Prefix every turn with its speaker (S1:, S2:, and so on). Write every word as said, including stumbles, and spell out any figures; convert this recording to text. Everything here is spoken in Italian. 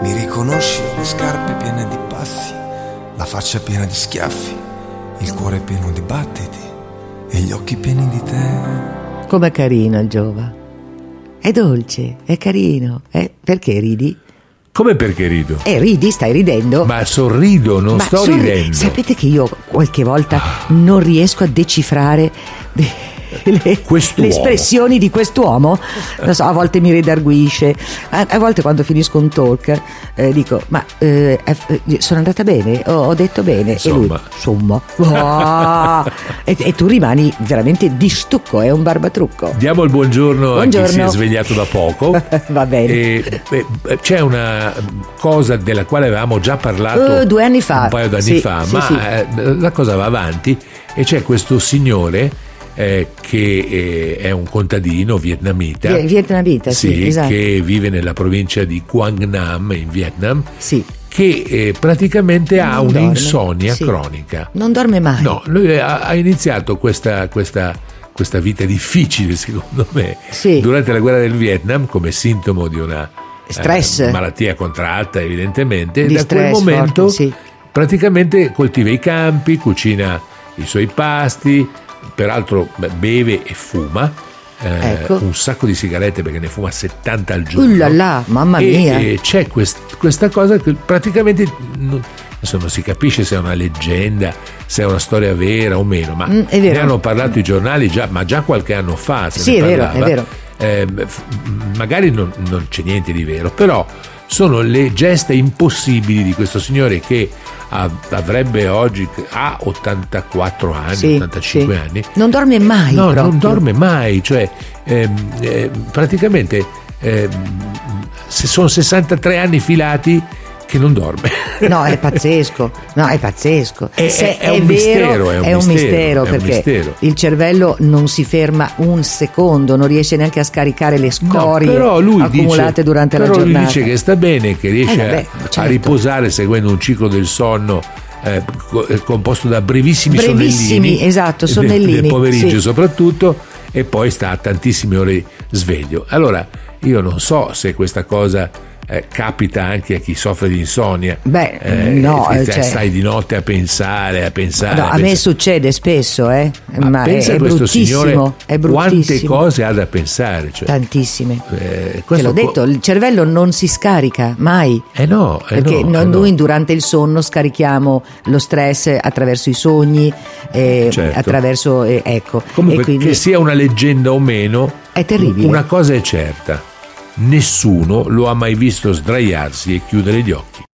S1: Mi riconosci, le scarpe piene di passi, la faccia piena di schiaffi, il cuore pieno di battiti e gli occhi pieni di te.
S2: Com'è carino il Giova. È dolce, è carino. Eh, perché ridi?
S3: Come perché rido?
S2: Eh, ridi, stai ridendo.
S3: Ma sorrido, non
S2: Ma
S3: sto
S2: sorri-
S3: ridendo.
S2: Sapete che io qualche volta non riesco a decifrare le, le espressioni di quest'uomo. Lo so, a volte mi redarguisce, a, a volte quando finisco un talk eh, dico ma eh, eh, sono andata bene, ho, ho detto bene.
S3: Insomma.
S2: E lui insomma oh, e, e tu rimani veramente di stucco, è un barbatrucco.
S3: Diamo il buongiorno,
S2: buongiorno
S3: a chi si è svegliato da poco.
S2: Va bene.
S3: E, e, c'è una cosa della quale avevamo già parlato
S2: uh, due anni fa
S3: un paio d'anni
S2: sì,
S3: fa,
S2: sì,
S3: ma
S2: sì.
S3: Eh, la cosa va avanti e c'è questo signore eh, che eh, è un contadino vietnamita,
S2: vietnamita sì,
S3: sì,
S2: esatto.
S3: che vive nella provincia di Quang Nam in Vietnam,
S2: sì.
S3: che eh, praticamente
S2: non
S3: ha
S2: dorme.
S3: un'insonnia
S2: sì.
S3: cronica.
S2: Non dorme mai.
S3: No, lui ha, ha iniziato questa, questa, questa vita difficile, secondo me,
S2: sì.
S3: durante la guerra del Vietnam, come sintomo di una
S2: stress,
S3: eh, malattia contratta, evidentemente.
S2: Di
S3: da quel
S2: stress
S3: momento
S2: forte, sì.
S3: praticamente coltiva i campi, cucina i suoi pasti, peraltro beve e fuma. Eh,
S2: ecco.
S3: Un sacco di sigarette perché ne fuma settanta al giorno.
S2: Ullala, mamma
S3: e,
S2: mia.
S3: E c'è quest, questa cosa che praticamente non, adesso non si capisce se è una leggenda, se è una storia vera o meno, ma
S2: mm,
S3: ne hanno parlato i giornali già, ma già qualche anno fa se
S2: sì,
S3: ne
S2: è vero,
S3: parlava.
S2: è vero.
S3: Eh, magari non, non c'è niente di vero, però sono le gesta impossibili di questo signore che ha, avrebbe oggi ha ottantaquattro anni,
S2: sì,
S3: ottantacinque
S2: sì.
S3: anni.
S2: Non dorme mai.
S3: No,
S2: proprio.
S3: non dorme mai, cioè ehm, eh, praticamente ehm, se sono sessantatré anni filati che non dorme.
S2: No, è pazzesco. No, è pazzesco.
S3: È,
S2: Se
S3: è, è,
S2: è,
S3: un
S2: vero,
S3: mistero, è un
S2: è un
S3: mistero,
S2: mistero
S3: è un
S2: perché
S3: mistero.
S2: il cervello non si ferma un secondo, non riesce neanche a scaricare le scorie
S3: no, però lui
S2: accumulate
S3: dice,
S2: durante
S3: però
S2: la giornata.
S3: Lui dice che sta bene, che riesce
S2: eh, vabbè,
S3: a,
S2: certo.
S3: a riposare seguendo un ciclo del sonno eh, composto da brevissimi,
S2: brevissimi
S3: sonnellini,
S2: esatto, sonnellini
S3: del, del pomeriggio
S2: sì.
S3: soprattutto, e poi sta tantissime ore sveglio. Allora io non so se questa cosa Eh, capita anche a chi soffre di insonnia.
S2: Beh,
S3: eh,
S2: no,
S3: eh,
S2: cioè,
S3: stai di notte a pensare, a pensare.
S2: No,
S3: a,
S2: a me
S3: pensare.
S2: succede spesso, eh.
S3: Ma,
S2: ma
S3: pensa
S2: è,
S3: a
S2: è
S3: questo
S2: bruttissimo,
S3: signore
S2: è
S3: quante
S2: bruttissimo.
S3: cose ha da pensare. Cioè,
S2: Tantissime.
S3: Eh,
S2: Te l'ho detto, il cervello non si scarica mai.
S3: Eh no, eh
S2: perché
S3: no,
S2: noi,
S3: eh no.
S2: noi durante il sonno scarichiamo lo stress attraverso i sogni, eh,
S3: certo.
S2: attraverso eh, ecco.
S3: Comunque,
S2: e quindi
S3: che sia una leggenda o meno,
S2: è terribile.
S3: Una cosa è certa: nessuno lo ha mai visto sdraiarsi e chiudere gli occhi.